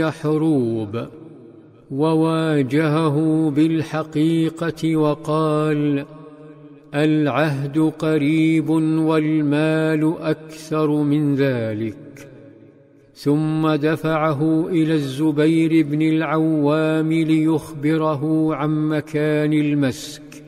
حروب، وواجهه بالحقيقة وقال: العهد قريب والمال أكثر من ذلك. ثم دفعه إلى الزبير بن العوام ليخبره عن مكان المسك،